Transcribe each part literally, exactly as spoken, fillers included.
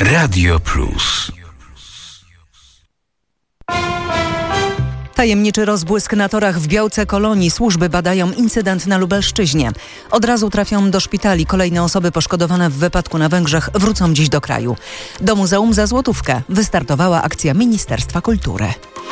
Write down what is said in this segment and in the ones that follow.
Radio Plus. Tajemniczy rozbłysk na torach w Białce Kolonii. Służby badają incydent na Lubelszczyźnie. Od razu trafią do szpitali. Kolejne osoby poszkodowane w wypadku na Węgrzech wrócą dziś do kraju. Do muzeum za złotówkę wystartowała akcja Ministerstwa Kultury.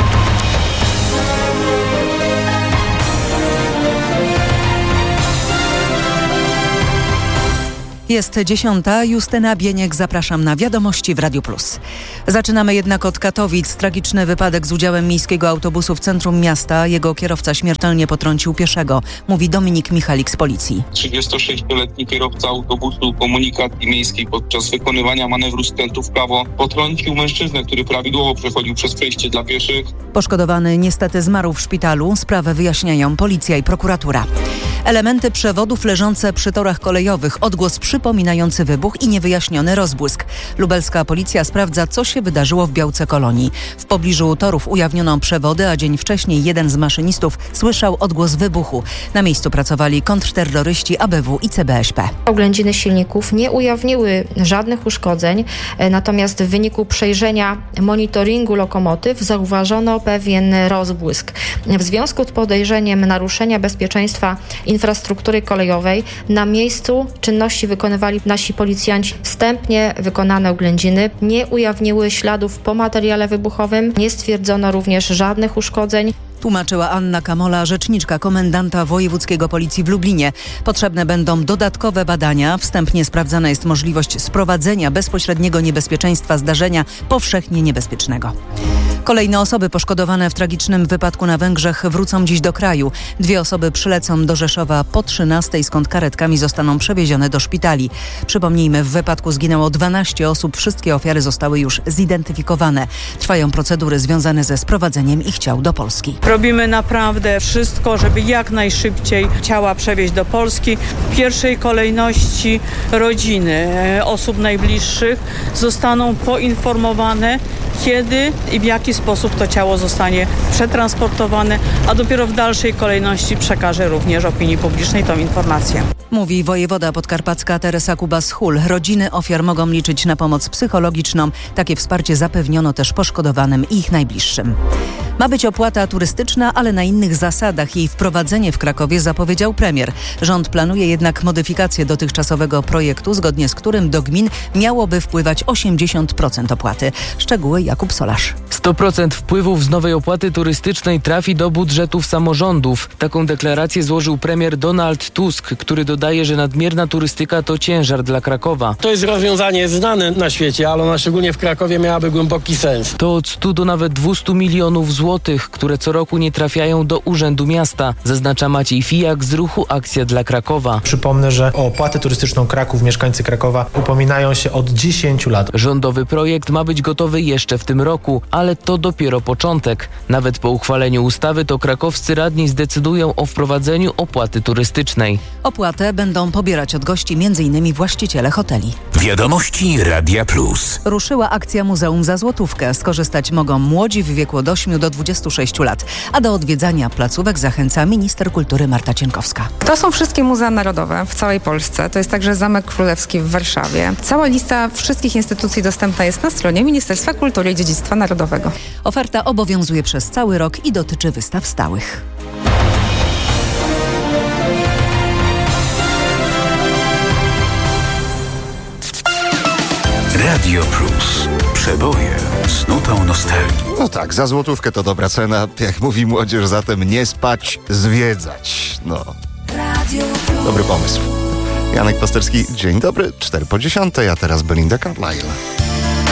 Jest dziesiąta. Justyna Bieniek, zapraszam na Wiadomości w Radiu Plus. Zaczynamy jednak od Katowic. Tragiczny wypadek z udziałem miejskiego autobusu w centrum miasta. Jego kierowca śmiertelnie potrącił pieszego, mówi Dominik Michalik z policji. trzydziestosześcioletni kierowca autobusu komunikacji miejskiej podczas wykonywania manewru skrętu w prawo potrącił mężczyznę, który prawidłowo przechodził przez przejście dla pieszych. Poszkodowany niestety zmarł w szpitalu. Sprawę wyjaśniają policja i prokuratura. Elementy przewodów leżące przy torach kolejowych. Odgłos przypominający wybuch i niewyjaśniony rozbłysk. Lubelska policja sprawdza, co się wydarzyło w Białce Kolonii. W pobliżu torów ujawniono przewody, a dzień wcześniej jeden z maszynistów słyszał odgłos wybuchu. Na miejscu pracowali kontrterroryści A B W i C B S P. Oględziny silników nie ujawniły żadnych uszkodzeń, natomiast w wyniku przejrzenia monitoringu lokomotyw zauważono pewien rozbłysk. W związku z podejrzeniem naruszenia bezpieczeństwa infrastruktury kolejowej na miejscu czynności wykonywali nasi policjanci. Wstępnie wykonane oględziny nie ujawniły śladów po materiale wybuchowym, nie stwierdzono również żadnych uszkodzeń. Tłumaczyła Anna Kamola, rzeczniczka komendanta wojewódzkiego policji w Lublinie. Potrzebne będą dodatkowe badania. Wstępnie sprawdzana jest możliwość sprowadzenia bezpośredniego niebezpieczeństwa zdarzenia powszechnie niebezpiecznego. Kolejne osoby poszkodowane w tragicznym wypadku na Węgrzech wrócą dziś do kraju. Dwie osoby przylecą do Rzeszowa po trzynastej, skąd karetkami zostaną przewiezione do szpitali. Przypomnijmy, w wypadku zginęło dwanaście osób. Wszystkie ofiary zostały już zidentyfikowane. Trwają procedury związane ze sprowadzeniem ich ciał do Polski. Robimy naprawdę wszystko, żeby jak najszybciej ciała przewieźć do Polski. W pierwszej kolejności rodziny osób najbliższych zostaną poinformowane, kiedy i w jaki sposób to ciało zostanie przetransportowane, a dopiero w dalszej kolejności przekaże również opinii publicznej tą informację. Mówi wojewoda podkarpacka Teresa Kubas-Hul. Rodziny ofiar mogą liczyć na pomoc psychologiczną. Takie wsparcie zapewniono też poszkodowanym i ich najbliższym. Ma być opłata turystyczna, ale na innych zasadach. Jej wprowadzenie w Krakowie zapowiedział premier. Rząd planuje jednak modyfikację dotychczasowego projektu, zgodnie z którym do gmin miałoby wpływać osiemdziesiąt procent opłaty. Szczegóły Jakub Solarz. sto procent wpływów z nowej opłaty turystycznej trafi do budżetów samorządów. Taką deklarację złożył premier Donald Tusk, który dodaje, że nadmierna turystyka to ciężar dla Krakowa. To jest rozwiązanie znane na świecie, ale ona szczególnie w Krakowie miałaby głęboki sens. To od stu do nawet dwustu milionów złotych, które co roku nie trafiają do Urzędu Miasta, zaznacza Maciej Fijak z ruchu Akcja dla Krakowa. Przypomnę, że o opłatę turystyczną Kraków mieszkańcy Krakowa upominają się od dziesięciu lat. Rządowy projekt ma być gotowy jeszcze w tym roku, ale to dopiero początek. Nawet po uchwaleniu ustawy to krakowscy radni zdecydują o wprowadzeniu opłaty turystycznej. Opłatę będą pobierać od gości m.in. właściciele hoteli. Wiadomości Radia Plus. Ruszyła akcja Muzeum za złotówkę. Skorzystać mogą młodzi w wieku od ośmiu do dwudziestu sześciu lat. A do odwiedzania placówek zachęca minister kultury Marta Cienkowska. To są wszystkie muzea narodowe w całej Polsce. To jest także Zamek Królewski w Warszawie. Cała lista wszystkich instytucji dostępna jest na stronie Ministerstwa Kultury i Dziedzictwa Narodowego. Oferta obowiązuje przez cały rok i dotyczy wystaw stałych. Radio Plus. Przeboje z nutą nostalgii. No tak, za złotówkę to dobra cena. Jak mówi młodzież, zatem nie spać, zwiedzać. No. Dobry pomysł. Janek Pasterski, dzień dobry, cztery po dziesiątej, a teraz Belinda Carlisle.